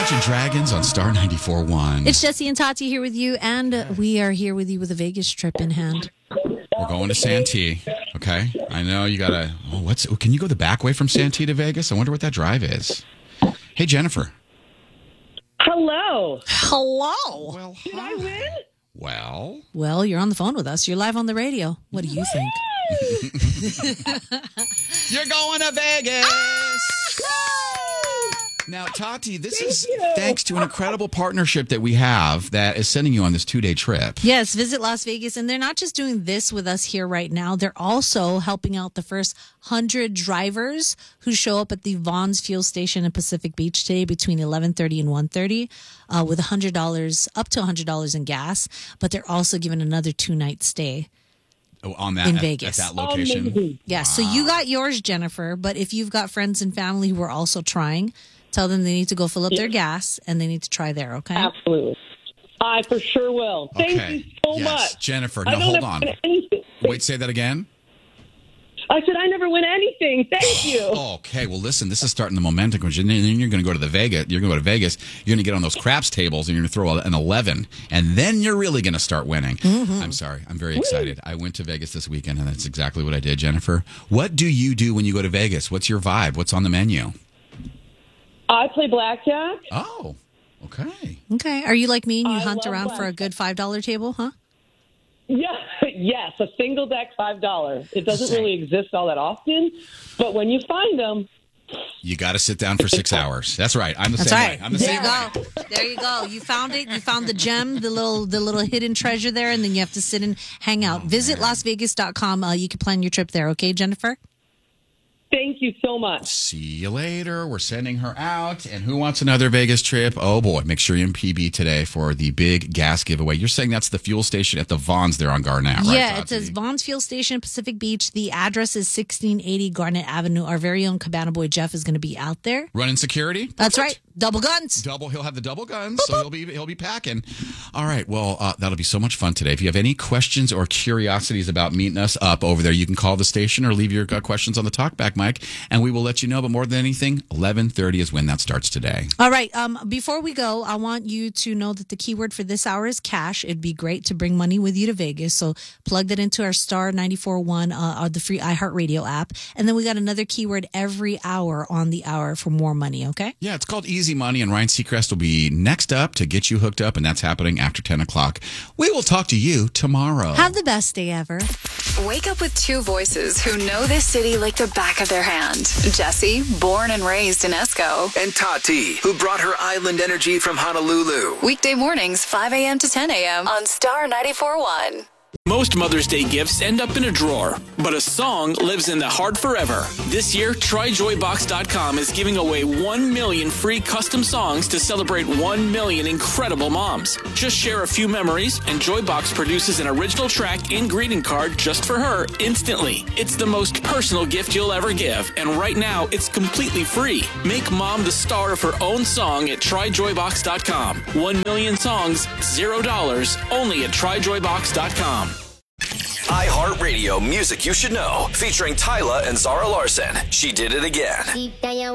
Imagine Dragons on Star 94.1. It's Jesse and Tati here with you, and we are here with you with a Vegas trip in hand. We're going to Santee, okay? I know you got to... can you go the back way from Santee to Vegas? I wonder what that drive is. Hey, Jennifer. Hello. Hello. Well, Did I win? Well, you're on the phone with us. You're live on the radio. What do you think? You're going to Vegas. Now, Tati, this is thanks to an incredible partnership that we have that is sending you on this 2-day trip. Yes, visit Las Vegas. And they're not just doing this with us here right now. They're also helping out the first 100 drivers who show up at the Vons fuel station in Pacific Beach today between 11:30 and 1:30 with $100, up to $100 in gas. But they're also giving another 2-night stay. On that, in Vegas. At that location? Yeah, so you got yours, Jennifer. But if you've got friends and family who are also trying, tell them they need to go fill up their gas and they need to try there, okay? Absolutely. I for sure will. Thank you so much. Jennifer, now hold on. Wait, say that again? I said I never win anything. Thank you. Okay, well, listen, this is starting the momentum. Then you're going to go to Vegas. You're going to go to Vegas. You're going to get on those craps tables, and you're going to throw an 11, and then you're really going to start winning. Mm-hmm. I'm sorry. I'm very excited. I went to Vegas this weekend, and that's exactly what I did, Jennifer. What do you do when you go to Vegas? What's your vibe? What's on the menu? I play blackjack. Oh, okay. Okay. Are you like me and you hunt around for a good $5 table, huh? Yeah, yes, a single deck $5. It doesn't really exist all that often, but when you find them, you got to sit down for 6 hours. That's right. I'm the same way. I'm the same way. There you go. You found it. You found the gem, the little hidden treasure there, and then you have to sit and hang out. Visit LasVegas.com. You can plan your trip there. Okay, Jennifer? Thank you so much. See you later. We're sending her out. And who wants another Vegas trip? Oh, boy. Make sure you're in PB today for the big gas giveaway. You're saying that's the fuel station at the Vons there on Garnett, right? Yeah, it says Vons Fuel Station, Pacific Beach. The address is 1680 Garnett Avenue. Our very own Cabana Boy Jeff is going to be out there. Running security? That's right. Double guns. He'll have the double guns, so he'll be packing. All right, well, that'll be so much fun today. If you have any questions or curiosities about meeting us up over there, you can call the station or leave your questions on the talkback mic, and we will let you know. But more than anything, 11:30 is when that starts today. All right, before we go, I want you to know that the keyword for this hour is cash. It'd be great to bring money with you to Vegas, so plug that into our Star 94.1 the free iHeartRadio app, and then we got another keyword every hour on the hour for more money, okay? Yeah, it's called Easy Money, and Ryan Seacrest will be next up to get you hooked up, and that's happening after 10 o'clock. We will talk to you tomorrow. Have the best day ever. Wake up with two voices who know this city like the back of their hand. Jesse, born and raised in Esco. And Tati, who brought her island energy from Honolulu. Weekday mornings, 5 a.m. to 10 a.m. on Star 94.1. Most Mother's Day gifts end up in a drawer, but a song lives in the heart forever. This year, TryJoyBox.com is giving away 1 million free custom songs to celebrate 1 million incredible moms. Just share a few memories, and Joybox produces an original track and greeting card just for her instantly. It's the most personal gift you'll ever give, and right now, it's completely free. Make mom the star of her own song at TryJoyBox.com. 1 million songs, $0, only at TryJoyBox.com. iHeartRadio Music You Should Know, featuring Tyla and Zara Larson. She Did It Again.